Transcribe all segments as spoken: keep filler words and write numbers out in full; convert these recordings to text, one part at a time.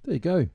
There you go. There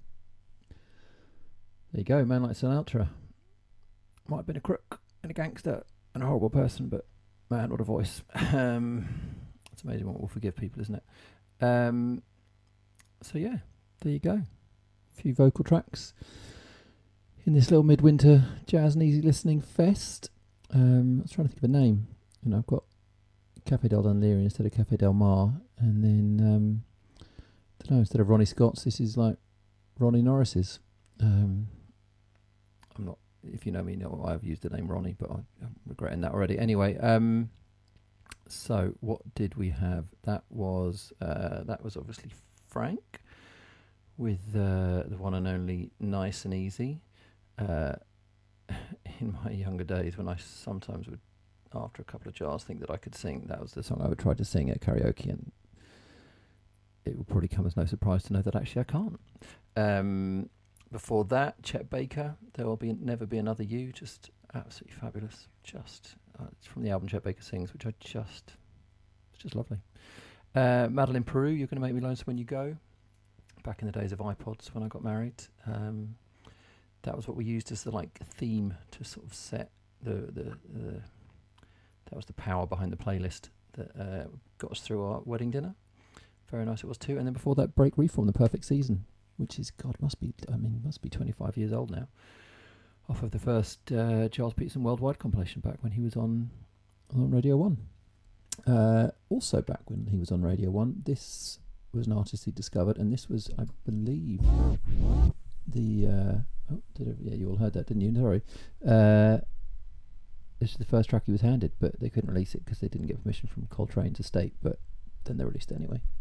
you go, man like Sinatra. Might have been a crook and a gangster and a horrible person, but man, what a voice. Um, it's amazing what will forgive people, isn't it? Um, so yeah, there you go. A few vocal tracks in this little midwinter jazz and easy listening fest. Um, I was trying to think of a name. You know, I've got Cafe del Dunleary instead of Cafe del Mar, and then um, I don't know, instead of Ronnie Scott's, this is like Ronnie Norris's. Um, I'm not, if you know me, you know I've used the name Ronnie, but I, I'm regretting that already. Anyway, um, so what did we have? That was uh, that was obviously Frank with uh, the one and only Nice and Easy. Uh, in my younger days, when I sometimes would, after a couple of jars, think that I could sing, that was the song I would try to sing at karaoke, and it will probably come as no surprise to know that actually I can't. Um, before that, Chet Baker, There Will Be Never Be Another You, just absolutely fabulous. Just uh, it's from the album Chet Baker Sings, which I just, it's just lovely. Uh, Madeline Peru, You're Gonna Make Me Lonesome When You Go. Back in the days of iPods when I got married, um, that was what we used as the like theme to sort of set the the. the that was the power behind the playlist that uh, got us through our wedding dinner. Very nice it was too. And then before that, Break Reform, The Perfect Season, which is, God, must be, I mean, must be twenty-five years old now. Off of the first uh, Charles Peterson Worldwide compilation back when he was on on Radio one. Uh, also back when he was on Radio one, this was an artist he discovered, and this was, I believe, the... Uh, oh, did I, yeah, you all heard that, didn't you? Sorry. Uh, this is the first track he was handed, but they couldn't release it because they didn't get permission from Coltrane to state, but then they released it anyway.